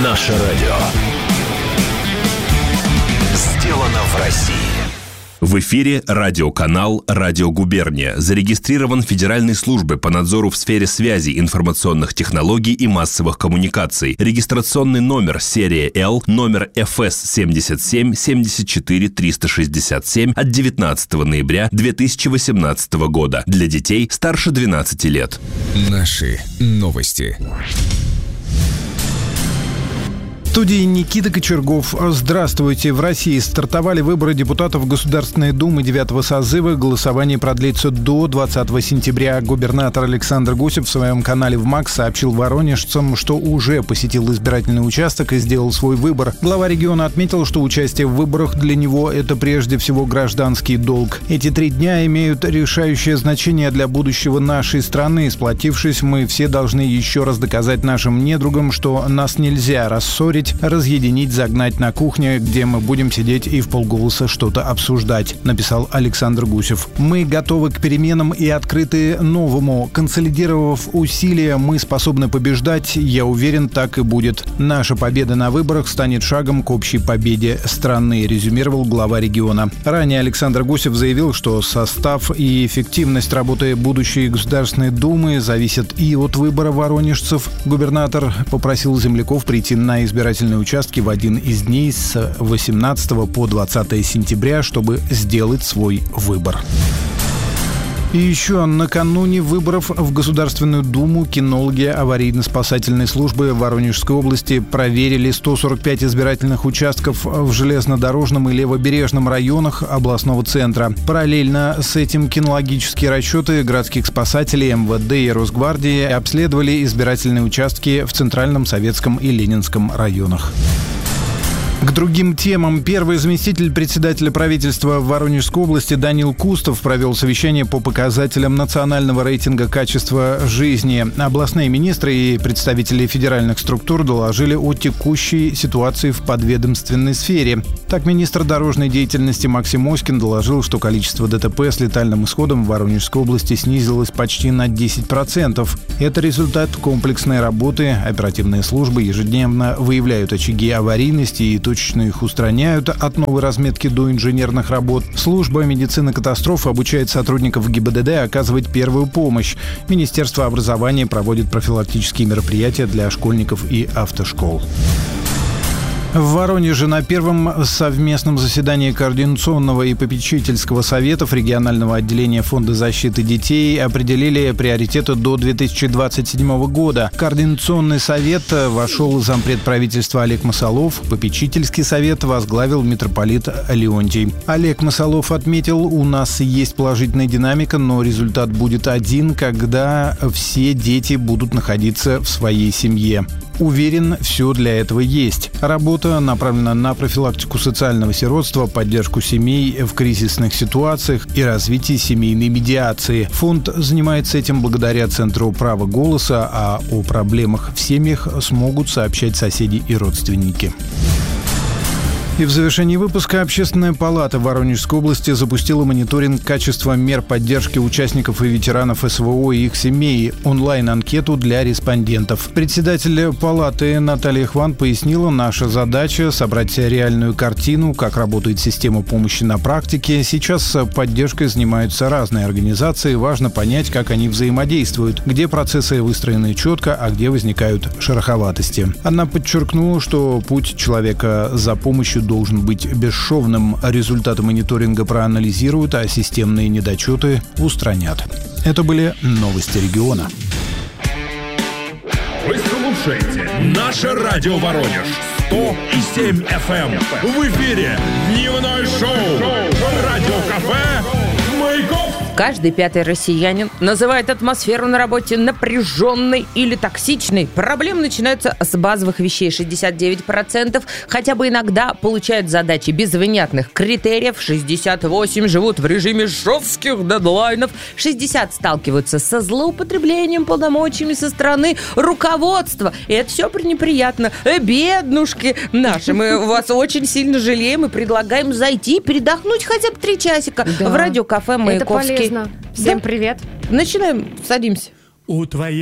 Наше радио. Сделано в России. В эфире радиоканал «Радио Губерния». Зарегистрирован Федеральной службой по надзору в сфере связи, информационных технологий и массовых коммуникаций. Регистрационный номер серия L, номер ФС 77 74 367 от 19 ноября 2018 года. Для детей старше 12 лет. Наши новости. В студии Никита Кочергов. Здравствуйте. В России стартовали выборы депутатов Государственной Думы 9-го созыва. Голосование продлится до 20 сентября. Губернатор Александр Гусев в своем канале ВМАКС сообщил воронежцам, что уже посетил избирательный участок и сделал свой выбор. Глава региона отметил, что участие в выборах для него – это прежде всего гражданский долг. Эти 3 дня имеют решающее значение для будущего нашей страны. Сплотившись, мы все должны еще раз доказать нашим недругам, что нас нельзя рассорить, разъединить, загнать на кухню, где мы будем сидеть и вполголоса что-то обсуждать, написал Александр Гусев. Мы готовы к переменам и открыты новому. Консолидировав усилия, мы способны побеждать. Я уверен, так и будет. Наша победа на выборах станет шагом к общей победе страны, резюмировал глава региона. Ранее Александр Гусев заявил, что состав и эффективность работы будущей Государственной Думы зависят и от выбора воронежцев. Губернатор попросил земляков прийти на избирательные участки в один из дней с 18 по 20 сентября, чтобы сделать свой выбор. И еще накануне выборов в Государственную Думу кинологи аварийно-спасательной службы Воронежской области проверили 145 избирательных участков в железнодорожном и левобережном районах областного центра. Параллельно с этим кинологические расчеты городских спасателей, МВД и Росгвардии обследовали избирательные участки в Центральном, Советском и Ленинском районах. К другим темам. Первый заместитель председателя правительства в Воронежской области Данил Кустов провел совещание по показателям национального рейтинга качества жизни. Областные министры и представители федеральных структур доложили о текущей ситуации в подведомственной сфере. Так, министр дорожной деятельности Максим Оськин доложил, что количество ДТП с летальным исходом в Воронежской области снизилось почти на 10%. Это результат комплексной работы. Оперативные службы ежедневно выявляют очаги аварийности и точечно их устраняют, от новой разметки до инженерных работ. Служба медицины катастроф обучает сотрудников ГИБДД оказывать первую помощь. Министерство образования проводит профилактические мероприятия для школьников и автошкол. В Воронеже на первом совместном заседании Координационного и попечительского советов регионального отделения Фонда защиты детей определили приоритеты до 2027 года. Координационный совет вошел зампред правительства Олег Масолов, попечительский совет возглавил митрополит Леонтий. Олег Масолов отметил, у нас есть положительная динамика, но результат будет один, когда все дети будут находиться в своей семье. Уверен, все для этого есть. Работа направлена на профилактику социального сиротства, поддержку семей в кризисных ситуациях и развитие семейной медиации. Фонд занимается этим благодаря Центру права голоса, а о проблемах в семьях смогут сообщать соседи и родственники. И в завершении выпуска Общественная палата Воронежской области запустила мониторинг качества мер поддержки участников и ветеранов СВО и их семей, онлайн-анкету для респондентов. Председатель палаты Наталья Хван пояснила, наша задача – собрать реальную картину, как работает система помощи на практике. Сейчас поддержкой занимаются разные организации, важно понять, как они взаимодействуют, где процессы выстроены четко, а где возникают шероховатости. Она подчеркнула, что путь человека за помощью должен быть бесшовным. Результаты мониторинга проанализируют, а системные недочеты устранят. Это были новости региона. Вы слушаете «Наше радио Воронеж» 100,7 FM. В эфире дневное шоу «Радиокафе Маяковский». Каждый пятый россиянин называет атмосферу на работе напряженной или токсичной. Проблемы начинаются с базовых вещей. 69% хотя бы иногда получают задачи без внятных критериев. 68% живут в режиме жестких дедлайнов. 60% сталкиваются со злоупотреблением полномочиями со стороны руководства. И это все неприятно. Беднушки наши, мы вас очень сильно жалеем и предлагаем зайти передохнуть хотя бы 3 часика в радиокафе Маяковский. Это полезно. Всем привет. Начинаем, садимся. У твоей